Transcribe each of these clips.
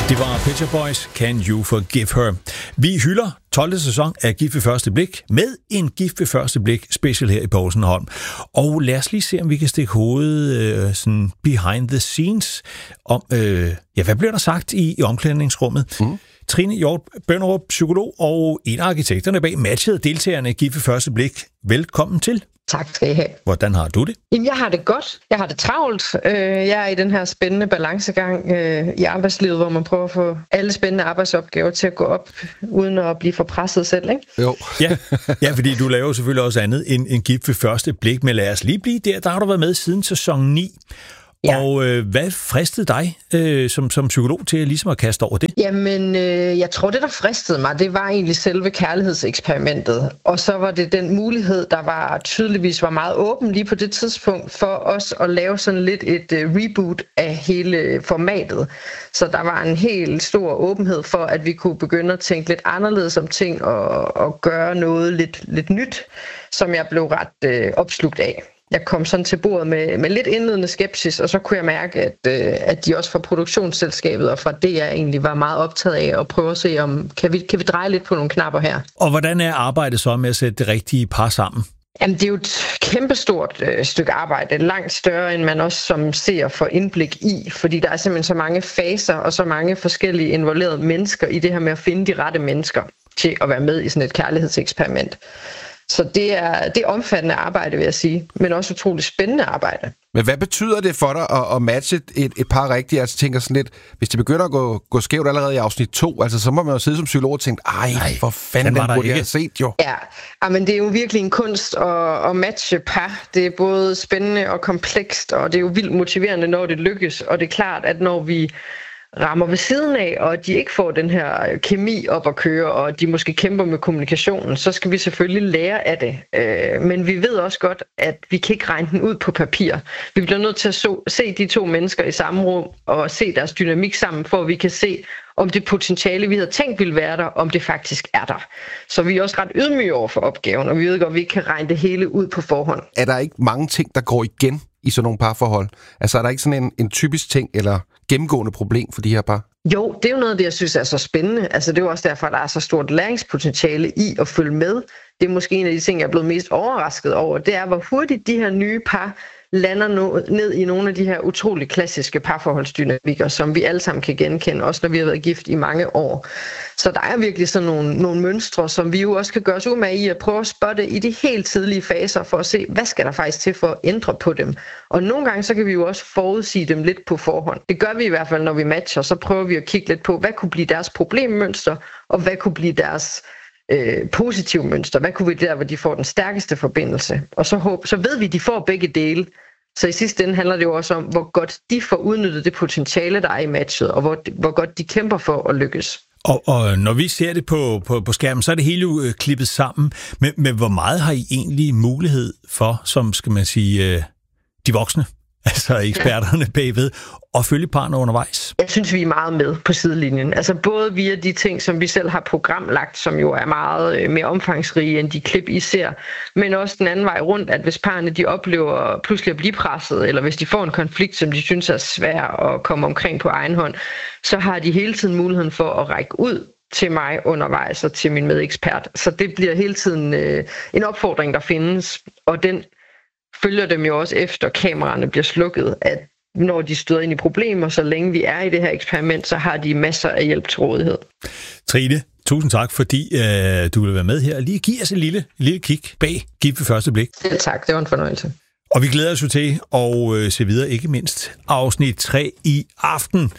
Det var Pet Shop Boys, Can You Forgive Her? Vi hylder 12. sæson af Gift ved første blik med en Gift ved første blik special her i Poulsen & Holm. Og lad os lige se, om vi kan stikke hovedet sådan behind the scenes om, hvad bliver der sagt i omklædningsrummet? Trine Hjort Bønderup, psykolog og en af arkitekterne bag matchet deltagerne i Gift ved første blik. Velkommen til. Tak skal I have. Hvordan har du det? Jamen, jeg har det godt. Jeg har det travlt. Jeg er i den her spændende balancegang i arbejdslivet, hvor man prøver at få alle spændende arbejdsopgaver til at gå op, uden at blive for presset selv, ikke? Jo. Ja, fordi du laver selvfølgelig også andet end Gift ved første blik, men lad os lige blive der. Der har du været med siden sæson 9. Ja. Og hvad fristede dig som psykolog til ligesom at kaste over det? Jamen, jeg tror, det der fristede mig, det var egentlig selve kærlighedseksperimentet. Og så var det den mulighed, der var tydeligvis var meget åben lige på det tidspunkt, for os at lave sådan lidt et reboot af hele formatet. Så der var en helt stor åbenhed for, at vi kunne begynde at tænke lidt anderledes om ting og gøre noget lidt nyt, som jeg blev ret opslugt af. Jeg kom sådan til bordet med lidt indledende skepsis, og så kunne jeg mærke, at de også fra produktionsselskabet og fra DR egentlig var meget optaget af at prøve at se, om kan vi dreje lidt på nogle knapper her. Og hvordan er arbejdet så med at sætte det rigtige par sammen? Jamen, det er jo et kæmpestort stykke arbejde, langt større, end man også som seer får indblik i, fordi der er simpelthen så mange faser og så mange forskellige involverede mennesker i det her med at finde de rette mennesker til at være med i sådan et kærlighedseksperiment. Så det er omfattende arbejde, vil jeg sige, men også utroligt spændende arbejde. Men hvad betyder det for dig at matche et par rigtigt? Altså tænker sådan lidt, hvis det begynder at gå skævt allerede i afsnit 2, altså så må man jo sidde som psykolog og tænke, ej, for fanden, den burde jeg have set jo. Ja, men det er jo virkelig en kunst at matche par. Det er både spændende og komplekst, og det er jo vildt motiverende, når det lykkes. Og det er klart, at når vi rammer ved siden af, og de ikke får den her kemi op at køre, og de måske kæmper med kommunikationen, så skal vi selvfølgelig lære af det. Men vi ved også godt, at vi kan ikke regne den ud på papir. Vi bliver nødt til at se de to mennesker i samme rum, og se deres dynamik sammen, for at vi kan se, om det potentiale, vi havde tænkt ville være der, om det faktisk er der. Så vi er også ret ydmyge over for opgaven, og vi ved godt, at vi ikke kan regne det hele ud på forhånd. Er der ikke mange ting, der går igen i sådan nogle parforhold? Altså er der ikke sådan en typisk ting, eller gennemgående problem for de her par? Jo, det er jo noget af det, jeg synes er så spændende. Altså, det er jo også derfor, at der er så stort læringspotentiale i at følge med. Det er måske en af de ting, jeg er blevet mest overrasket over. Det er, hvor hurtigt de her nye par lander ned i nogle af de her utrolig klassiske parforholdsdynamikker, som vi alle sammen kan genkende, også når vi har været gift i mange år. Så der er virkelig sådan nogle mønstre, som vi jo også kan gøre os umage i at prøve at spotte i de helt tidlige faser, for at se, hvad skal der faktisk til for at ændre på dem. Og nogle gange, så kan vi jo også forudsige dem lidt på forhånd. Det gør vi i hvert fald, når vi matcher, så prøver vi at kigge lidt på, hvad kunne blive deres problemmønster, og hvad kunne blive deres positive mønster. Hvad kunne vi der, hvor de får den stærkeste forbindelse? Og så ved vi, at de får begge dele. Så i sidste ende handler det jo også om, hvor godt de får udnyttet det potentiale, der er i matchet, og hvor godt de kæmper for at lykkes. Og når vi ser det på skærmen, så er det hele jo klippet sammen. Men hvor meget har I egentlig mulighed for, som skal man sige, de voksne, altså eksperterne bagved, og følge parne undervejs? Jeg synes, vi er meget med på sidelinjen. Altså både via de ting, som vi selv har programlagt, som jo er meget mere omfangsrige end de klip, I ser, men også den anden vej rundt, at hvis parne de oplever pludselig at blive presset, eller hvis de får en konflikt, som de synes er svær at komme omkring på egen hånd, så har de hele tiden muligheden for at række ud til mig undervejs og til min medekspert. Så det bliver hele tiden en opfordring, der findes, og den følger dem jo også efter kameraerne bliver slukket, at når de støder ind i problemer, så længe vi er i det her eksperiment, så har de masser af hjælp til rådighed. Trine, tusind tak, fordi du vil være med her og lige give os en lille kig bag Gift ved første blik. Selv tak, det var en fornøjelse. Og vi glæder os jo til at se videre, ikke mindst afsnit 3 i aften.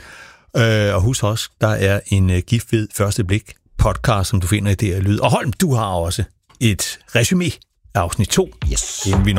Og husk også, der er en Gift ved første blik podcast, som du finder i DR Lyd. Og Holm, du har også et resumé af afsnit 2. Yes. Inden vi når